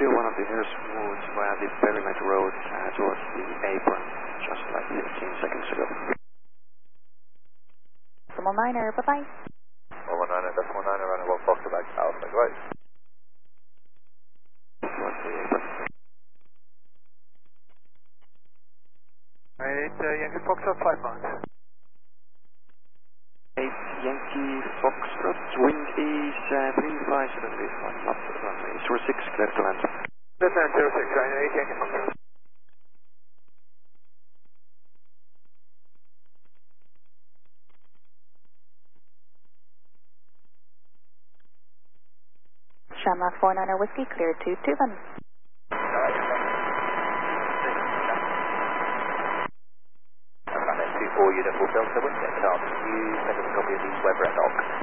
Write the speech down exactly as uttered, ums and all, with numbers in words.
pursue one of the nearest routes via the perimeter road uh, towards the apron, just like fifteen seconds ago. one niner, bye-bye. one niner, that's one niner, running one Foxtrot back south, like right. Towards the apron. Alright, uh, Yankee Foxtrot, five miles. eight Yankee Foxtrot, wind is uh, three five seven three five, not runway zero six, clear to land. Lieutenant zero six, right, eight Yankee Foxtrot. Shamrock four niner Whiskey, clear to Tuban. two four Uniform Delta, Wind Chart, can you send us a copy of the Weber at Dock?